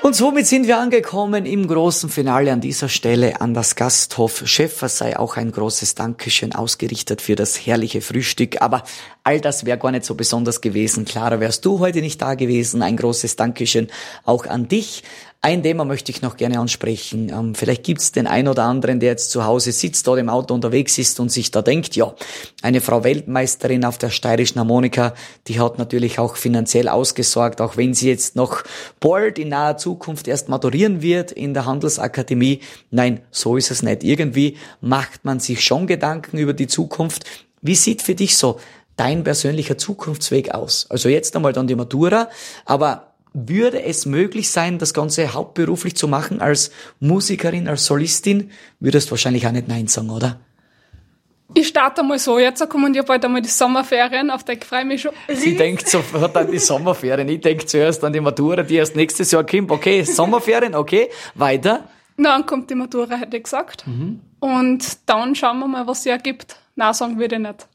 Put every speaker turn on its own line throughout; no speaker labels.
Und somit sind wir angekommen im großen Finale an dieser Stelle an das Gasthof Schäffer. Sei auch ein großes Dankeschön ausgerichtet für das herrliche Frühstück. Aber all das wäre gar nicht so besonders gewesen. Clara, wärst du heute nicht da gewesen. Ein großes Dankeschön auch an dich. Ein Thema möchte ich noch gerne ansprechen. Vielleicht gibt's den einen oder anderen, der jetzt zu Hause sitzt oder im Auto unterwegs ist und sich da denkt, ja, eine Frau Weltmeisterin auf der steirischen Harmonika, die hat natürlich auch finanziell ausgesorgt, auch wenn sie jetzt noch bald in naher Zukunft erst maturieren wird in der Handelsakademie. Nein, so ist es nicht. Irgendwie macht man sich schon Gedanken über die Zukunft. Wie sieht für dich so dein persönlicher Zukunftsweg aus? Also jetzt einmal dann die Matura, aber würde es möglich sein, das Ganze hauptberuflich zu machen als Musikerin, als Solistin? Würdest wahrscheinlich auch nicht Nein sagen, oder?
Ich starte mal so, jetzt kommen ja bald einmal die Sommerferien, auf die ich freue mich schon.
Sie denkt sofort an die Sommerferien. Ich denke zuerst an die Matura, die erst nächstes Jahr kommt. Okay, Sommerferien, okay, weiter.
Dann kommt die Matura, hätte ich gesagt. Und dann schauen wir mal, was sie ergibt. Nein, sagen würde ich nicht.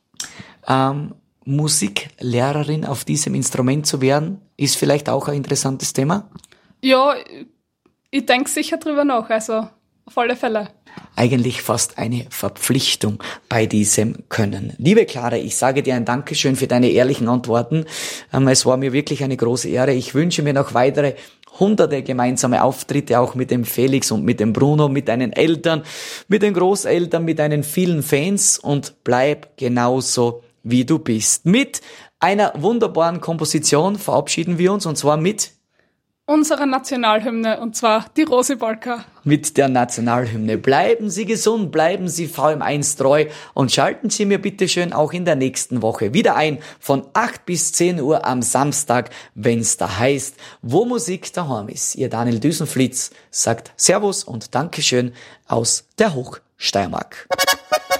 Musiklehrerin auf diesem Instrument zu werden, ist vielleicht auch ein interessantes Thema?
Ja, ich denke sicher drüber nach, also auf alle Fälle.
Eigentlich fast eine Verpflichtung bei diesem Können. Liebe Clara, ich sage dir ein Dankeschön für deine ehrlichen Antworten. Es war mir wirklich eine große Ehre. Ich wünsche mir noch weitere hunderte gemeinsame Auftritte, auch mit dem Felix und mit dem Bruno, mit deinen Eltern, mit den Großeltern, mit deinen vielen Fans und bleib genauso wie du bist. Mit einer wunderbaren Komposition verabschieden wir uns und zwar mit
Unsere Nationalhymne, und zwar die Rosi Polka.
Mit der Nationalhymne. Bleiben Sie gesund, bleiben Sie VM1 treu und schalten Sie mir bitte schön auch in der nächsten Woche wieder ein von 8 bis 10 Uhr am Samstag, wenn's da heißt, wo Musik daheim ist. Ihr Daniel Düsenflitz sagt Servus und Dankeschön aus der Hochsteiermark.